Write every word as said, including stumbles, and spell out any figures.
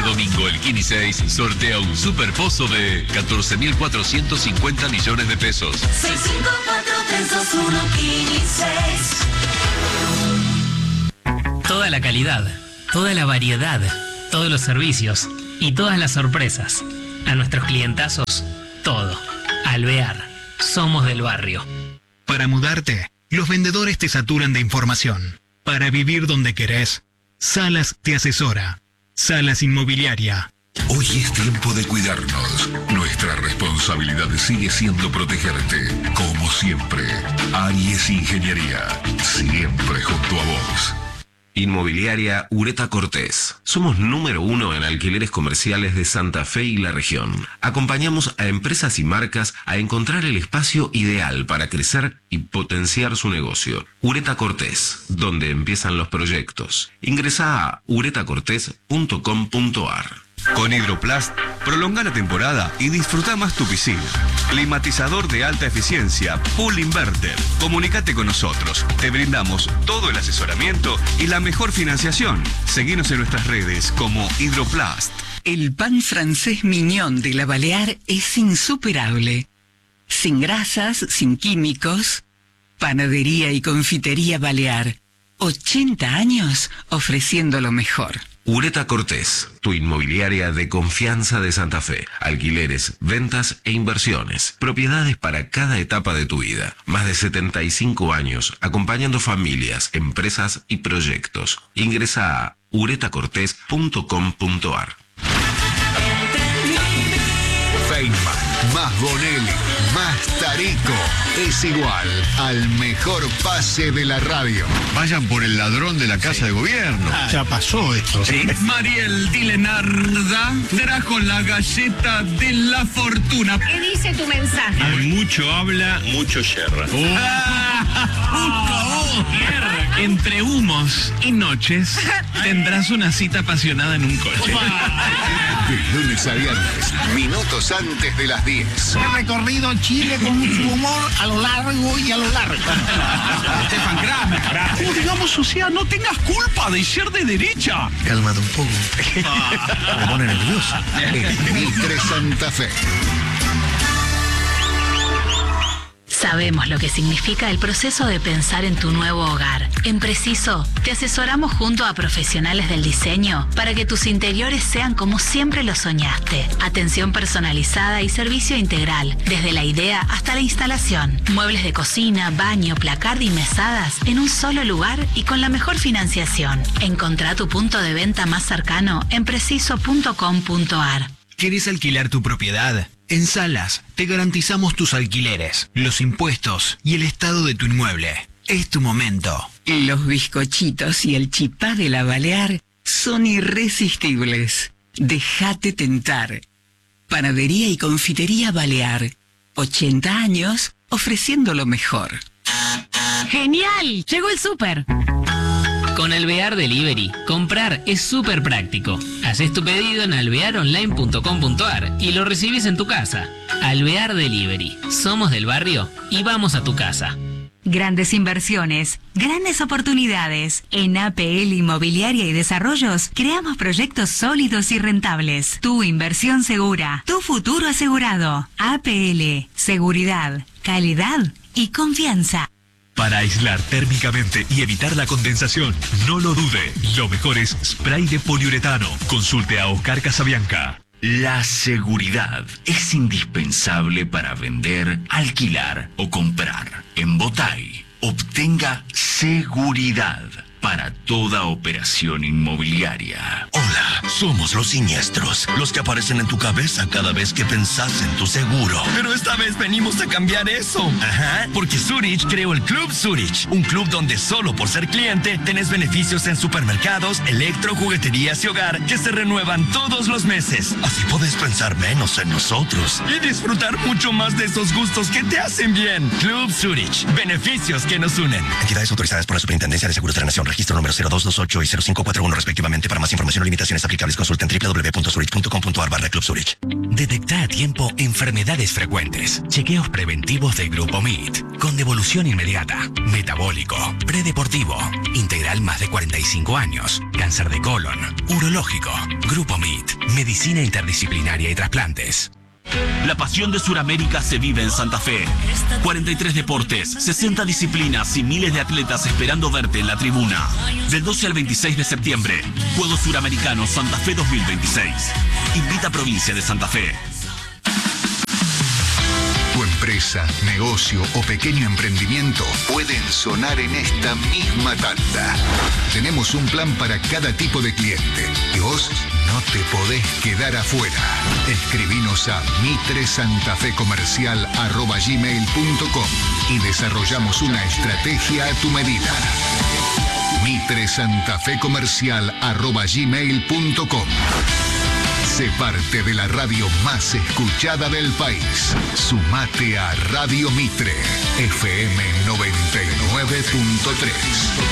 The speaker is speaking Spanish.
domingo el Kini seis sortea un super pozo de catorce mil cuatrocientos cincuenta millones de pesos. seis cinco cuatro tres dos uno Kini seis. Toda la calidad, toda la variedad, todos los servicios y todas las sorpresas. A nuestros clientazos, todo. Alvear. Somos del barrio. Para mudarte, los vendedores te saturan de información. Para vivir donde querés, Salas te asesora. Salas Inmobiliaria. Hoy es tiempo de cuidarnos. Nuestra responsabilidad sigue siendo protegerte. Como siempre, Aries Ingeniería. Siempre junto a vos. Inmobiliaria Ureta Cortés. Somos número uno en alquileres comerciales de Santa Fe y la región. Acompañamos a empresas y marcas a encontrar el espacio ideal para crecer y potenciar su negocio. Ureta Cortés, donde empiezan los proyectos. Ingresa a ureta cortés punto com punto ar. Con Hidroplast, prolonga la temporada y disfruta más tu piscina. Climatizador de alta eficiencia, Pool Inverter. Comunícate con nosotros. Te brindamos todo el asesoramiento y la mejor financiación. Seguinos en nuestras redes como Hidroplast. El pan francés Mignon de La Balear es insuperable. Sin grasas, sin químicos. Panadería y confitería Balear. ochenta años ofreciendo lo mejor. Ureta Cortés, tu inmobiliaria de confianza de Santa Fe. Alquileres, ventas e inversiones. Propiedades para cada etapa de tu vida. Más de setenta y cinco años acompañando familias, empresas y proyectos. Ingresa a ureta cortés punto com punto ar. Feynman, más Bonelli, más Tarico, es igual al mejor pase de la radio. Vayan por el ladrón de la Casa de Gobierno. Ah, ya pasó esto. ¿Sí? Mariel Dilenarda trajo la galleta de la fortuna. ¿Qué dice tu mensaje? Al mucho habla, mucho yerra. Oh. Oh, entre humos y noches tendrás una cita apasionada en un coche. De lunes a viernes, minutos antes de las diez. He recorrido Chile con mucho humor a lo largo y a lo largo. Stefan Kramer. Como digamos, o sea, no tengas culpa de ser de derecha. Cálmate un poco. Me pone nervioso. En Mitre Santa Fe. Sabemos lo que significa el proceso de pensar en tu nuevo hogar. En Preciso, te asesoramos junto a profesionales del diseño para que tus interiores sean como siempre lo soñaste. Atención personalizada y servicio integral, desde la idea hasta la instalación. Muebles de cocina, baño, placard y mesadas en un solo lugar y con la mejor financiación. Encontrá tu punto de venta más cercano en preciso punto com punto ar. ¿Quieres alquilar tu propiedad? En Salas te garantizamos tus alquileres, los impuestos y el estado de tu inmueble. Es tu momento. Los bizcochitos y el chipá de La Balear son irresistibles. Déjate tentar. Panadería y confitería Balear. ochenta años ofreciendo lo mejor. ¡Genial! Llegó el súper. Con Alvear Delivery, comprar es súper práctico. Haces tu pedido en alvear online punto com punto ar y lo recibes en tu casa. Alvear Delivery. Somos del barrio y vamos a tu casa. Grandes inversiones, grandes oportunidades. En A P L Inmobiliaria y Desarrollos creamos proyectos sólidos y rentables. Tu inversión segura, tu futuro asegurado. A P L, seguridad, calidad y confianza. Para aislar térmicamente y evitar la condensación, no lo dude. Lo mejor es spray de poliuretano. Consulte a Oscar Casabianca. La seguridad es indispensable para vender, alquilar o comprar. En Botay, obtenga seguridad para toda operación inmobiliaria. Hola, somos los siniestros, los que aparecen en tu cabeza cada vez que pensás en tu seguro. Pero esta vez venimos a cambiar eso. Ajá, porque Zurich creó el Club Zurich, un club donde solo por ser cliente tenés beneficios en supermercados, electro, jugueterías y hogar que se renuevan todos los meses. Así podés pensar menos en nosotros y disfrutar mucho más de esos gustos que te hacen bien. Club Zurich, beneficios que nos unen. Entidades autorizadas por la Superintendencia de Seguros de la Nación. Registro número cero dos dos ocho y cero cinco cuatro uno respectivamente. Para más información o limitaciones aplicables personales consulta en doble u doble u doble u punto zurich punto com punto a r barra Club Zurich. Detecta a tiempo enfermedades frecuentes. Chequeos preventivos de Grupo M I T. Con devolución inmediata. Metabólico. Predeportivo. Integral más de cuarenta y cinco años. Cáncer de colon. Urológico. Grupo M I T. Medicina interdisciplinaria y trasplantes. La pasión de Sudamérica se vive en Santa Fe. cuarenta y tres deportes, sesenta disciplinas y miles de atletas esperando verte en la tribuna. Del doce al veintiséis de septiembre, Juegos Suramericanos Santa Fe dos mil veintiséis. Invita a Provincia de Santa Fe. Tu empresa, negocio o pequeño emprendimiento pueden sonar en esta misma tanda. Tenemos un plan para cada tipo de cliente y vos no te podés quedar afuera. Escribinos a mitresantafecomercial arroba gmail punto com y desarrollamos una estrategia a tu medida. mitresantafecomercial arroba gmail punto com. Sé parte de la radio más escuchada del país. Sumate a Radio Mitre, F M noventa y nueve punto tres.